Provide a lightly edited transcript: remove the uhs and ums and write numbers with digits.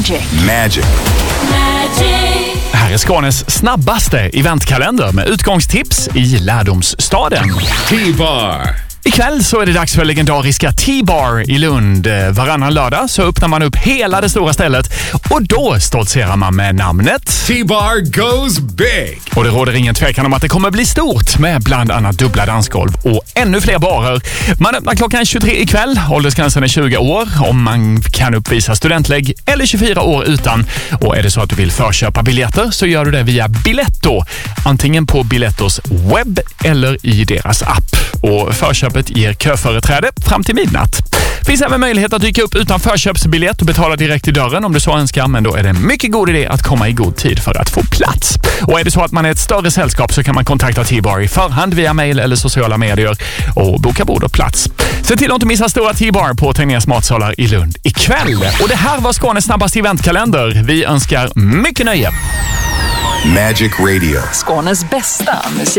Magic. Här är Skånes snabbaste eventkalender med utgångstips i lärdomsstaden. T-bar. Ikväll så är det dags för legendariska T-bar i Lund. Varannan lördag så öppnar man upp hela det stora stället och då stoltserar man med namnet T-bar goes big. Och det råder ingen tvekan om att det kommer bli stort med bland annat dubbla dansgolv och ännu fler barer. Man öppnar klockan 23 ikväll. Åldersgränsen är 20 år om man kan uppvisa studentlägg eller 24 år utan. Och är det så att du vill förköpa biljetter så gör du det via Biletto. Antingen på Bilettos webb eller i deras app. Och förköpet ger köföreträde fram till midnatt. Finns även möjlighet att dyka upp utan förköpsbiljett och betala direkt i dörren om du så önskar, men då är det en mycket god idé att komma i god tid för att få plats. Och är det så att man är ett större sällskap så kan man kontakta T-bar i förhand via mail eller sociala medier och boka bord och plats. Se till att inte missa stora T-bar på Tegnér's matsalar i Lund ikväll. Och det här var Skånes snabbaste eventkalender. Vi önskar mycket nöje. Magic Radio. Skånes bästa musik.